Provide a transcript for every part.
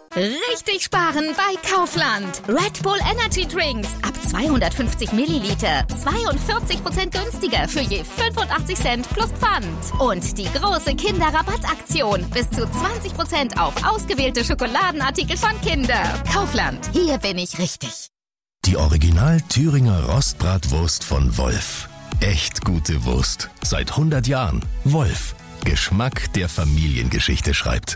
Richtig sparen bei Kaufland. Red Bull Energy Drinks ab 250 Milliliter. 42% günstiger für je 85 Cent plus Pfand. Und die große Kinderrabattaktion. Bis zu 20% auf ausgewählte Schokoladenartikel von Kinder. Kaufland. Hier bin ich richtig. Die Original Thüringer Rostbratwurst von Wolf. Echt gute Wurst. Seit 100 Jahren. Wolf. Geschmack, der Familiengeschichte schreibt.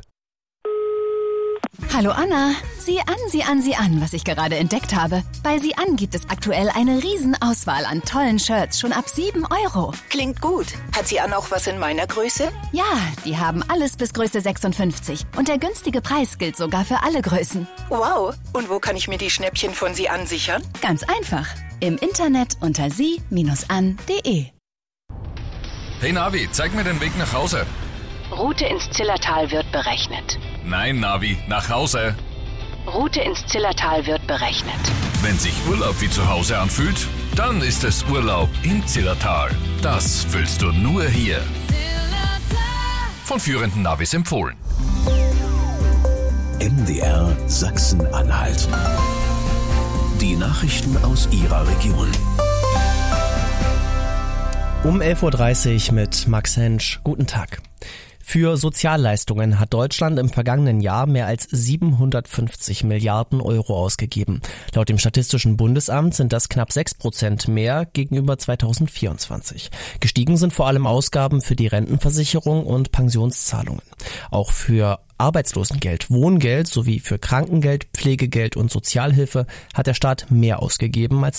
Hallo Anna, sieh an, was ich gerade entdeckt habe. Bei Sieh an gibt es aktuell eine Riesenauswahl an tollen Shirts, schon ab 7 €. Klingt gut. Hat Sieh an auch was in meiner Größe? Ja, die haben alles bis Größe 56 und der günstige Preis gilt sogar für alle Größen. Wow, und wo kann ich mir die Schnäppchen von Sieh an sichern? Ganz einfach, im Internet unter sie-an.de. Hey Navi, zeig mir den Weg nach Hause. Route ins Zillertal wird berechnet. Nein, Navi, nach Hause. Route ins Zillertal wird berechnet. Wenn sich Urlaub wie zu Hause anfühlt, dann ist es Urlaub im Zillertal. Das fühlst du nur hier. Von führenden Navis empfohlen. MDR Sachsen-Anhalt. Die Nachrichten aus Ihrer Region. Um 11.30 Uhr mit Max Hensch. Guten Tag. Für Sozialleistungen hat Deutschland im vergangenen Jahr mehr als 750 Milliarden € ausgegeben. Laut dem Statistischen Bundesamt sind das knapp 6% mehr gegenüber 2024. Gestiegen sind vor allem Ausgaben für die Rentenversicherung und Pensionszahlungen. Auch für Arbeitslosengeld, Wohngeld sowie für Krankengeld, Pflegegeld und Sozialhilfe hat der Staat mehr ausgegeben als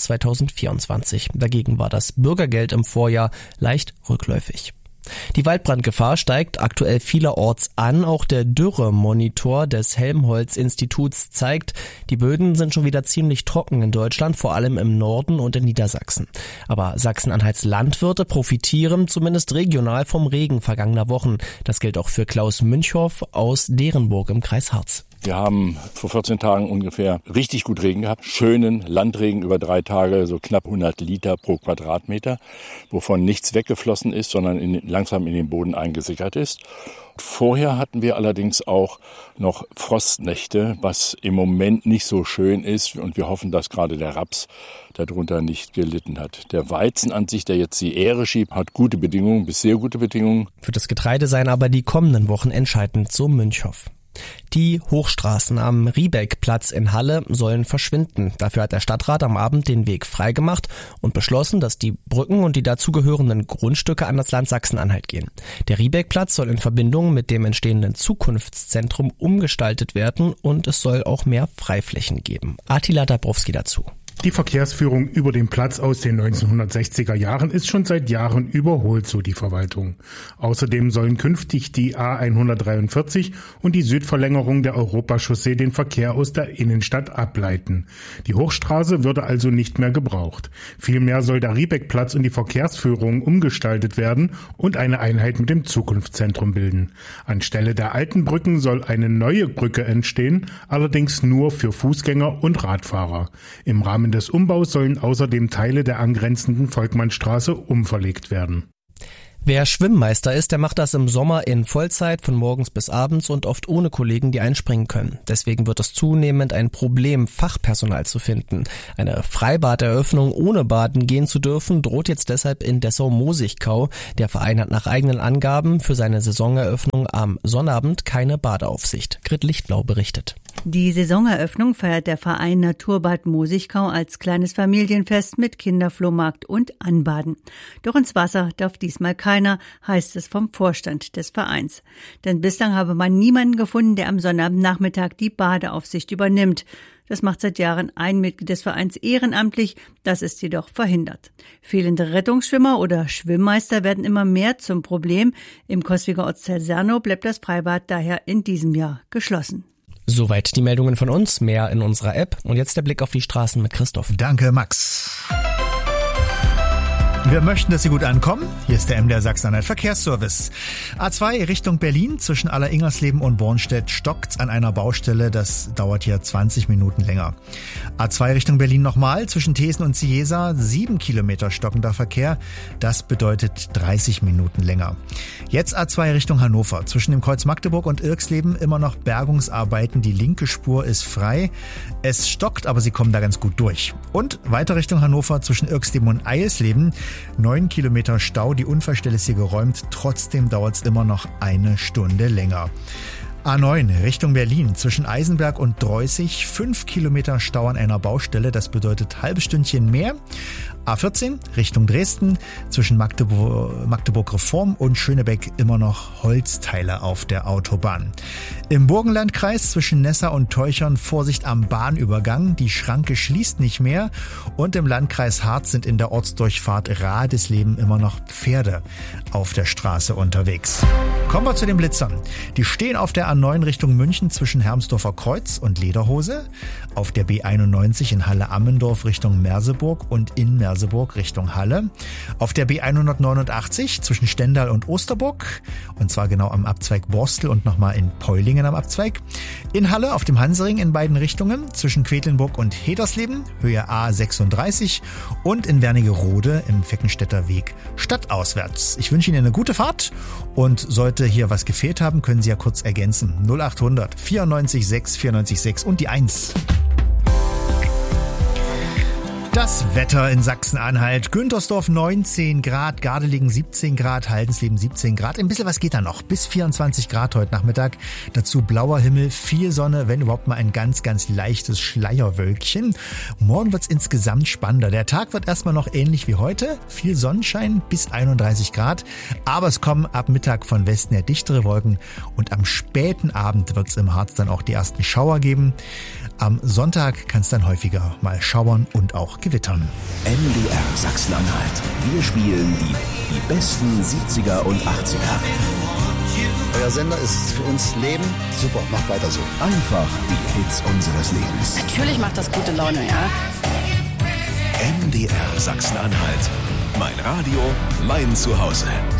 2024. Dagegen war das Bürgergeld im Vorjahr leicht rückläufig. Die Waldbrandgefahr steigt aktuell vielerorts an. Auch der Dürremonitor des Helmholtz-Instituts zeigt, die Böden sind schon wieder ziemlich trocken in Deutschland, vor allem im Norden und in Niedersachsen. Aber Sachsen-Anhalts Landwirte profitieren zumindest regional vom Regen vergangener Wochen. Das gilt auch für Klaus Münchhoff aus Derenburg im Kreis Harz. Wir haben vor 14 Tagen ungefähr richtig gut Regen gehabt. Schönen Landregen über 3 Tage, so knapp 100 Liter pro Quadratmeter, wovon nichts weggeflossen ist, sondern langsam in den Boden eingesickert ist. Vorher hatten wir allerdings auch noch Frostnächte, was im Moment nicht so schön ist. Und wir hoffen, dass gerade der Raps darunter nicht gelitten hat. Der Weizen an sich, der jetzt die Ähre schiebt, hat gute Bedingungen, bis sehr gute Bedingungen. Für das Getreide seien aber die kommenden Wochen entscheidend, so Münchhoff. Die Hochstraßen am Riebeckplatz in Halle sollen verschwinden. Dafür hat der Stadtrat am Abend den Weg freigemacht und beschlossen, dass die Brücken und die dazugehörenden Grundstücke an das Land Sachsen-Anhalt gehen. Der Riebeckplatz soll in Verbindung mit dem entstehenden Zukunftszentrum umgestaltet werden und es soll auch mehr Freiflächen geben. Attila Dabrowski dazu. Die Verkehrsführung über den Platz aus den 1960er Jahren ist schon seit Jahren überholt, so die Verwaltung. Außerdem sollen künftig die A143 und die Südverlängerung der Europachaussee den Verkehr aus der Innenstadt ableiten. Die Hochstraße würde also nicht mehr gebraucht. Vielmehr soll der Riebeckplatz und die Verkehrsführung umgestaltet werden und eine Einheit mit dem Zukunftszentrum bilden. Anstelle der alten Brücken soll eine neue Brücke entstehen, allerdings nur für Fußgänger und Radfahrer. Im Rahmen des Umbaus sollen außerdem Teile der angrenzenden Volkmannstraße umverlegt werden. Wer Schwimmmeister ist, der macht das im Sommer in Vollzeit von morgens bis abends und oft ohne Kollegen, die einspringen können. Deswegen wird es zunehmend ein Problem, Fachpersonal zu finden. Eine Freibaderöffnung ohne baden gehen zu dürfen, droht jetzt deshalb in Dessau-Mosigkau. Der Verein hat nach eigenen Angaben für seine Saisoneröffnung am Sonnabend keine Badeaufsicht. Grit Lichtblau berichtet. Die Saisoneröffnung feiert der Verein Naturbad Mosigkau als kleines Familienfest mit Kinderflohmarkt und Anbaden. Doch ins Wasser darf diesmal keiner, heißt es vom Vorstand des Vereins. Denn bislang habe man niemanden gefunden, der am Sonnabendnachmittag die Badeaufsicht übernimmt. Das macht seit Jahren ein Mitglied des Vereins ehrenamtlich, das ist jedoch verhindert. Fehlende Rettungsschwimmer oder Schwimmmeister werden immer mehr zum Problem. Im Coswiger Ortsteil Sernow bleibt das Freibad daher in diesem Jahr geschlossen. Soweit die Meldungen von uns, mehr in unserer App. Und jetzt der Blick auf die Straßen mit Christoph. Danke, Max. Wir möchten, dass Sie gut ankommen. Hier ist der MDR Sachsen-Anhalt Verkehrsservice. A2 Richtung Berlin zwischen Alleringersleben und Bornstedt stockt an einer Baustelle. Das dauert hier 20 Minuten länger. A2 Richtung Berlin nochmal zwischen Thesen und Ciesa 7 Kilometer stockender Verkehr. Das bedeutet 30 Minuten länger. Jetzt A2 Richtung Hannover zwischen dem Kreuz Magdeburg und Irxleben immer noch Bergungsarbeiten. Die linke Spur ist frei. Es stockt, aber Sie kommen da ganz gut durch. Und weiter Richtung Hannover zwischen Irxleben und Eilsleben 9 Kilometer Stau, die Unfallstelle ist hier geräumt, trotzdem dauert es immer noch eine Stunde länger. A9 Richtung Berlin zwischen Eisenberg und Dreußig 5 Kilometer Stau an einer Baustelle, das bedeutet halbes Stündchen mehr. A14 Richtung Dresden zwischen Magdeburg Reform und Schönebeck immer noch Holzteile auf der Autobahn. Im Burgenlandkreis zwischen Nessa und Teuchern Vorsicht am Bahnübergang, die Schranke schließt nicht mehr und im Landkreis Harz sind in der Ortsdurchfahrt Radesleben immer noch Pferde auf der Straße unterwegs. Kommen wir zu den Blitzern. Die stehen auf der A9 Richtung München zwischen Hermsdorfer Kreuz und Lederhose, auf der B91 in Halle-Ammendorf Richtung Merseburg und in Merseburg Richtung Halle, auf der B189 zwischen Stendal und Osterburg und zwar genau am Abzweig Borstel und nochmal in Peulingen am Abzweig, in Halle auf dem Hansering in beiden Richtungen zwischen Quedlinburg und Hedersleben, Höhe A36 und in Wernigerode im Feckenstädter Weg stadtauswärts. Ich wünsche Ihnen eine gute Fahrt und sollte hier was gefehlt haben, können Sie ja kurz ergänzen. 0800 94 6 94 6 und die 1. Das Wetter in Sachsen-Anhalt. Güntersdorf 19 Grad, Gardelegen 17 Grad, Haldensleben 17 Grad. Ein bisschen was geht da noch. Bis 24 Grad heute Nachmittag. Dazu blauer Himmel, viel Sonne, wenn überhaupt mal ein ganz, ganz leichtes Schleierwölkchen. Morgen wird's insgesamt spannender. Der Tag wird erstmal noch ähnlich wie heute. Viel Sonnenschein bis 31 Grad. Aber es kommen ab Mittag von Westen her dichtere Wolken. Und am späten Abend wird's im Harz dann auch die ersten Schauer geben. Am Sonntag kann es dann häufiger mal schauern und auch gewittern. MDR Sachsen-Anhalt. Wir spielen die besten 70er und 80er. Euer Sender ist für uns Leben. Super, macht weiter so. Einfach die Hits unseres Lebens. Natürlich macht das gute Laune, ja. MDR Sachsen-Anhalt. Mein Radio, mein Zuhause.